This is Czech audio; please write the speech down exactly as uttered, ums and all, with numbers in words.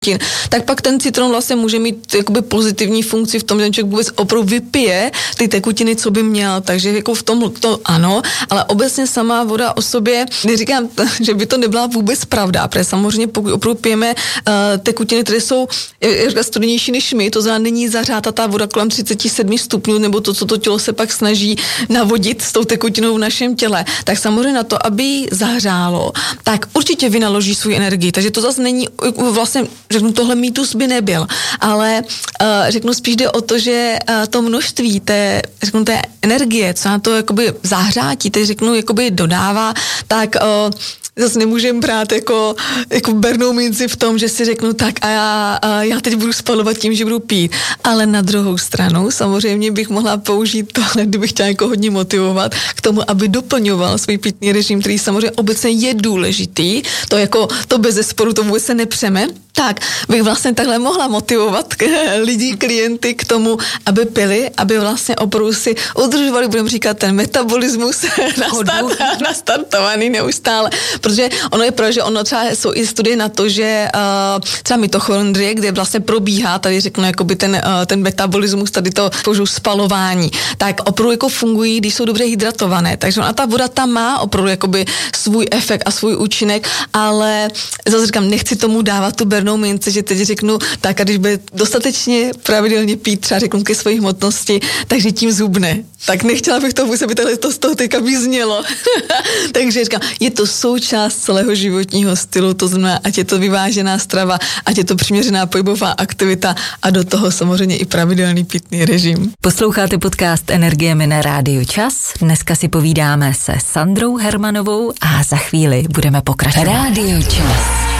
tak pak ten citron vlastně může mít jakoby pozitivní funkci v tom, že člověk vůbec opravdu vypije ty tekutiny, co by měl, takže jako v tom to ano, ale obecně sama voda o sobě, neříkám, že by to nebyla vůbec pravda, protože samozřejmě pokud opravdu pijeme uh, tekutiny, které jsou studenější než my, to znamená není zahřátá ta voda kolem třicet sedm stupňů, nebo to, co to tělo se pak snaží navodit s tou tekutinou v našem těle, tak samozřejmě na to, aby ji zahřálo, tak určitě vynaloží svou energii, takže to zase není vlastně, řeknu, tohle mýtus by nebyl, ale uh, řeknu, spíš jde o to, že uh, to množství té, řeknu, té energie, co na to jakoby zahřátí, teď řeknu, jakoby dodává, tak uh, zase nemůžeme brát jako, jako bernou minci v tom, že si řeknu tak a já, a já teď budu spalovat tím, že budu pít. Ale na druhou stranu samozřejmě bych mohla použít tohle, kdybych chtěla jako hodně motivovat k tomu, aby doplňoval svůj pitný režim, který samozřejmě obecně je důležitý. To jako, to bez zesporu, to vůbec se nepřeme. Tak bych vlastně takhle mohla motivovat lidi, klienty k tomu, aby pili, aby vlastně opravdu si udržovali, budeme říkat, ten metabolismus nastart, nastartovaný neustále. Protože ono je pravda, že ono třeba jsou i studie na to, že uh, třeba mitochondrie, kde vlastně probíhá, tady řeknu, jakoby ten, uh, ten metabolismus, tady to použiju spalování, tak opravdu jako fungují, když jsou dobře hydratované. Takže ona ta voda tam má opravdu jakoby svůj efekt a svůj účinek, ale zase říkám, nechci tomu dávat tu bernou minci, že teď řeknu, tak a když bude dostatečně pravidelně pít, třeba řeknu ke své hmotnosti, takže tím zhubne. Tak nechtěla bych to vůbec, aby to z toho teďka vyznělo. Takže říkám, je to součást celého životního stylu, to znamená, ať je to vyvážená strava, ať je to přiměřená pohybová aktivita a do toho samozřejmě i pravidelný pitný režim. Posloucháte podcast Energiemi na Rádiu Čas. Dneska si povídáme se Sandrou Hermanovou a za chvíli budeme pokračovat. Rádio Čas.